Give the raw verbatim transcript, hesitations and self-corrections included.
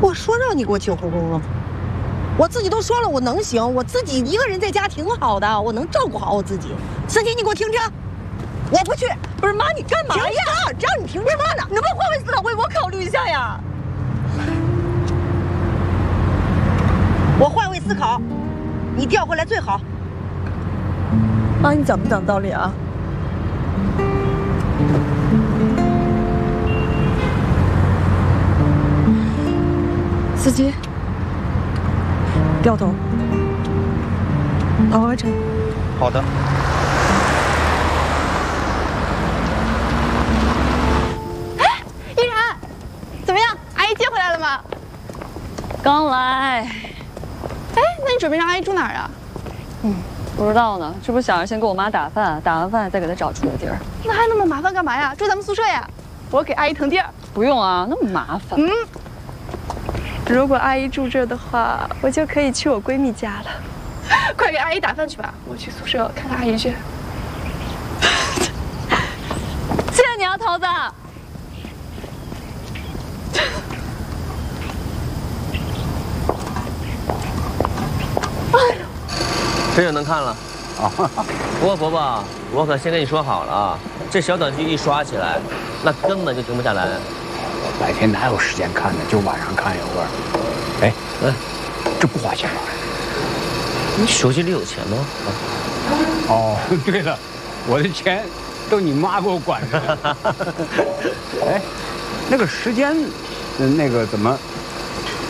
我说让你给我请后宫了吗？我自己都说了，我能行，我自己一个人在家挺好的，我能照顾好我自己。司机，你给我停车！我不去。不是妈，你干嘛呀？只要你停车呢，你能不能换位思考，为我考虑一下呀？我换位思考，你调回来最好。妈，你讲不讲道理啊？司机，掉头，桃花镇。 好的。 哎，依然，怎么样？阿姨接回来了吗？ 刚来。 哎，那你准备让阿姨住哪儿啊？ 嗯，不知道呢。这不想着先给我妈打饭，打完饭再给她找住的地儿。 那还那么麻烦干嘛呀？住咱们宿舍呀？我给阿姨腾地儿。 不用啊，那么麻烦。 嗯。如果阿姨住这儿的话，我就可以去我闺蜜家了。快给阿姨打饭去吧，我去宿舍看看阿姨去。 谢谢你啊，桃子。 哎呦，这就能看了啊！不过伯伯，我可先跟你说好了啊，这小短剧一刷起来，那根本就停不下来。 白天哪有时间看呢？就晚上看一会儿。哎，嗯，这不花钱吧？ 你手机里有钱吗？啊、 哦，对了，我的钱都你妈给我管着。哎，那个时间，那个怎么